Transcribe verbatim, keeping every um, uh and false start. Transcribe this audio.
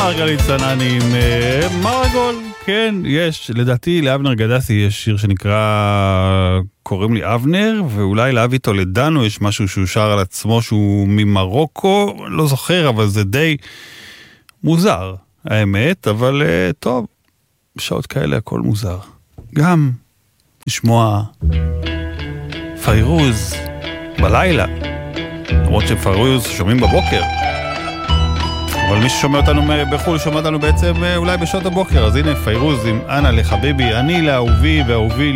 מרגלית צנעני עם מרגול, כן, יש, לדעתי לאבנר גדסי יש שיר שנקרא קוראים לי אבנר, ואולי לאבי טולדנו יש משהו שהוא שר על עצמו שהוא ממרוקו, לא זוכר, אבל זה די מוזר, האמת, אבל טוב, בשעות כאלה הכל מוזר. גם לשמוע פיירוז בלילה, למרות שפיירוז שומעים בבוקר, אבל מי ששומע אותנו בחול שומע אותנו בעצם אולי בשעות הבוקר. אז הנה פיירוז עם אנה לחביבי, אני לאהובי ואהובי